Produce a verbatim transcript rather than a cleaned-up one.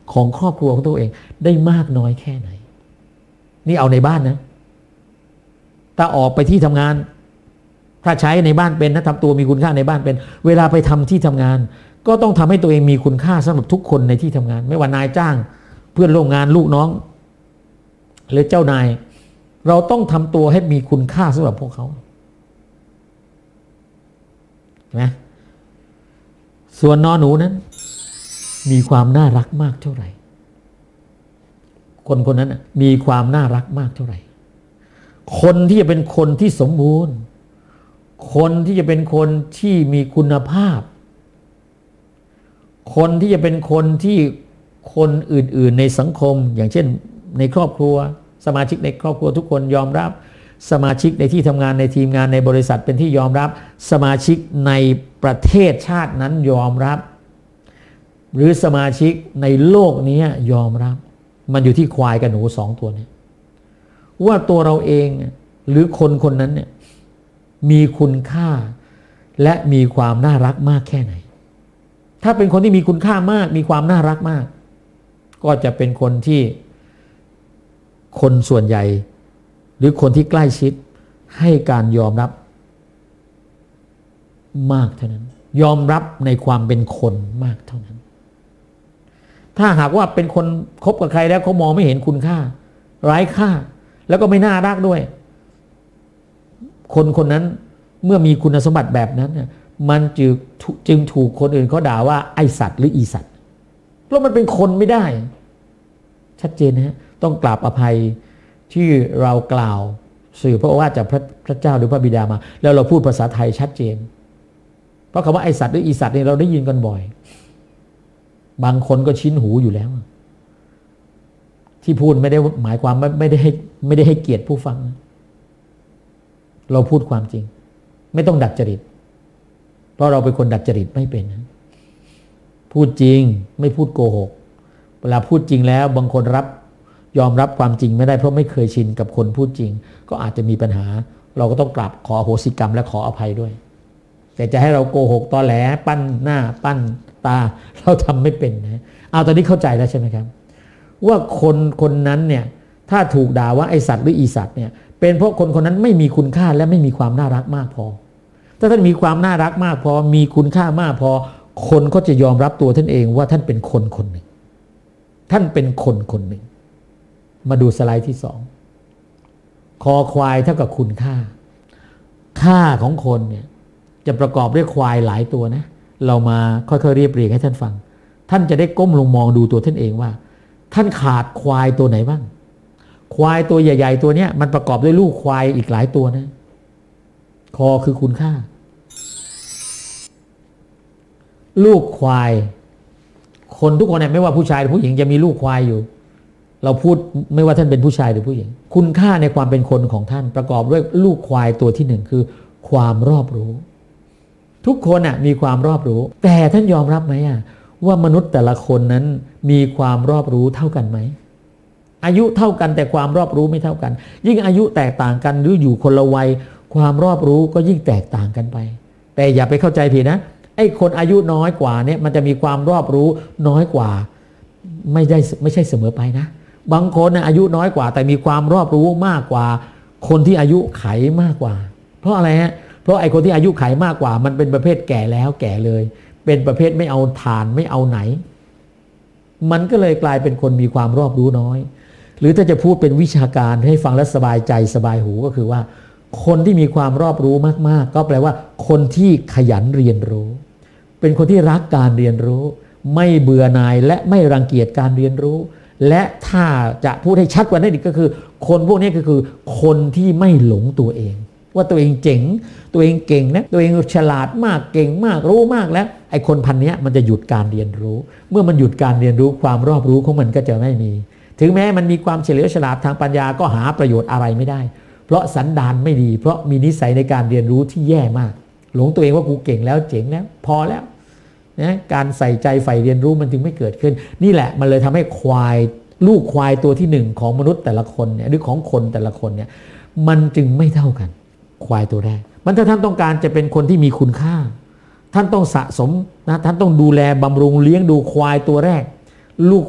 ของครอบครัวของตัวเองได้มากน้อยแค่ไหนนี่เอาในบ้านนะถ้าออกไปที่ทำงานถ้าใช้ในบ้านเป็นนะทำตัวมีคุณค่าในบ้านเป็นเวลาไปทำที่ทำงานก็ต้องทำให้ตัวเองมีคุณค่าสำหรับทุกคนในที่ทำงานไม่ว่านายจ้างเพื่อนร่วมงานลูกน้องหรือเจ้านายเราต้องทำตัวให้มีคุณค่าสำหรับพวกเขานะส่วนนอหนูนั้นมีความน่ารักมากเท่าไหร่คนคนนั้นมีความน่ารักมากเท่าไหร่คนที่จะเป็นคนที่สมบูรณ์คนที่จะเป็นคนที่มีคุณภาพคนที่จะเป็นคนที่คนอื่นๆในสังคมอย่างเช่นในครอบครัวสมาชิกในครอบครัวทุกคนยอมรับสมาชิกในที่ทำงานในทีมงานในบริษัทเป็นที่ยอมรับสมาชิกในประเทศชาตินั้นยอมรับหรือสมาชิกในโลกนี้ยอมรับมันอยู่ที่ควายกับหนูสองตัวนี้ว่าตัวเราเองหรือคนคนนั้นเนี่ยมีคุณค่าและมีความน่ารักมากแค่ไหนถ้าเป็นคนที่มีคุณค่ามากมีความน่ารักมากก็จะเป็นคนที่คนส่วนใหญ่หรือคนที่ใกล้ชิดให้การยอมรับมากเท่านั้นยอมรับในความเป็นคนมากเท่านั้นถ้าหากว่าเป็นคนคบกับใครแล้วเขามองไม่เห็นคุณค่าไร้ค่าแล้วก็ไม่น่ารักด้วยคนคนนั้นเมื่อมีคุณสมบัติแบบนั้นมันจึงจึงถูกคนอื่นเขาด่าว่าไอสัตว์หรืออีสัตว์เพราะมันเป็นคนไม่ได้ชัดเจนนะฮะต้องกราบอภัยที่เรากล่าวสื่อพระโอวาทจากพระพระเจ้าหรือพระบิดามาแล้วเราพูดภาษาไทยชัดเจนเพราะคำว่าไอสัตว์หรืออีสัตว์นี่เราได้ยินกันบ่อยบางคนก็ชินหูอยู่แล้วที่พูดไม่ได้หมายความไม่ได้ให้ไม่ได้ให้เกียรติผู้ฟังเราพูดความจริงไม่ต้องดัดจริตเพราะเราเป็นคนดัดจริตไม่เป็นนะพูดจริงไม่พูดโกหกเวลาพูดจริงแล้วบางคนรับยอมรับความจริงไม่ได้เพราะไม่เคยชินกับคนพูดจริงก็อาจจะมีปัญหาเราก็ต้องกราบขออโหสิกรรมและขออภัยด้วยแต่จะให้เราโกหกตอแหลปั้นหน้าปั้นตาเราทำไม่เป็นนะเอาตอนนี้เข้าใจแล้วใช่ไหมครับว่าคนคนนั้นเนี่ยถ้าถูกด่าว่าไอสัตว์หรืออีสัตว์เนี่ยเป็นเพราะคนคนนั้นไม่มีคุณค่าและไม่มีความน่ารักมากพอถ้าท่านมีความน่ารักมากพอมีคุณค่ามากพอคนก็จะยอมรับตัวท่านเองว่าท่านเป็นคนคนหนึ่งท่านเป็นคนคนหนึ่งมาดูสไลด์ที่สองคอควายเท่ากับคุณค่าค่าของคนเนี่ยจะประกอบด้วยควายหลายตัวนะเรามาค่อยๆเรียบเรียงให้ท่านฟังท่านจะได้ก้มลงมองดูตัวท่านเองว่าท่านขาดควายตัวไหนบ้างควายตัวใหญ่ๆตัวเนี้ยมันประกอบด้วยลูกควายอีกหลายตัวนะคอคือคุณค่าลูกควายคนทุกคนเนี่ยไม่ว่าผู้ชายหรือผู้หญิงจะมีลูกควายอยู่เราพูดไม่ว่าท่านเป็นผู้ชายหรือผู้หญิงคุณค่าในความเป็นคนของท่านประกอบด้วยลูกควายตัวที่หนึ่งคือความรอบรู้ทุกคนอ่ะมีความรอบรู้แต่ท่านยอมรับไหมอ่ะว่ามนุษย์แต่ละคนนั้นมีความรอบรู้เท่ากันไหมอายุเท่ากันแต่ความรอบรู้ไม่เท่ากันยิ่งอายุแตกต่างกันหรืออยู่คนละวัยความรอบรู้ก็ยิ่งแตกต่างกันไปแต่อย่าไปเข้าใจผิดนะไอ้คนอายุน้อยกว่าเนี่ยมันจะมีความรอบรู้น้อยกว่าไม่ได้ไม่ใช่เสมอไปนะบางคนนะอายุน้อยกว่าแต่มีความรอบรู้มากกว่าคนที่อายุไขมากกว่าเพราะอะไรฮะเพราะไอ้คนที่อายุไขมากกว่ามันเป็นประเภทแก่แล้วแก่เลยเป็นประเภทไม่เอาฐานไม่เอาไหนมันก็เลยกลายเป็นคนมีความรอบรู้น้อยหรือถ้าจะพูดเป็นวิชาการให้ฟังแล้วสบายใจสบายหูก็คือว่าคนที่มีความรอบรู้มากๆก็แปลว่าคนที่ขยันเรียนรู้เป็นคนที่รักการเรียนรู้ไม่เบื่อหน่ายและไม่รังเกียจการเรียนรู้และถ้าจะพูดให้ชัดกว่านั้นอีกก็คือคนพวกนี้ก็คือคนที่ไม่หลงตัวเองว่าตัวเองเจ๋งตัวเองเก่งนะตัวเองฉลาดมากเก่งมากรู้มากแล้วไอ้คนพันนี้มันจะหยุดการเรียนรู้เมื่อมันหยุดการเรียนรู้ความรอบรู้ของมันก็จะไม่มีถึงแม้มันมีความเฉลียวฉลาดทางปัญญาก็หาประโยชน์อะไรไม่ได้เพราะสันดานไม่ดีเพราะมีนิสัยในการเรียนรู้ที่แย่มากหลงตัวเองว่ากูเก่งแล้วเจ๋งแล้วพอแล้วนะการใส่ใจใฝ่เรียนรู้มันจึงไม่เกิดขึ้นนี่แหละมันเลยทำให้ควายลูกควายตัวที่หนึ่งของมนุษย์แต่ละคนเนี่ยหรือของคนแต่ละคนเนี่ยมันจึงไม่เท่ากันควายตัวแรกมันถ้าท่านต้องการจะเป็นคนที่มีคุณค่าท่านต้องสะสมนะท่านต้องดูแลบำรุงเลี้ยงดูควายตัวแรกลูก